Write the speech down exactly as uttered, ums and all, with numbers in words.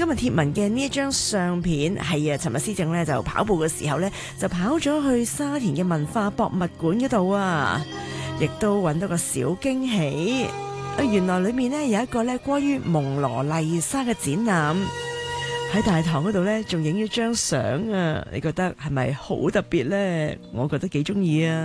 今日貼文嘅呢一張相片係啊，尋日施政咧就跑步嘅時候咧就跑咗去沙田嘅文化博物館嗰度啊，亦都揾到個小驚喜。啊，原來裏面咧有一個咧關於蒙羅麗莎嘅展覽，喺大堂嗰度咧仲影咗張相啊！你覺得係咪好特別咧？我覺得幾中意啊！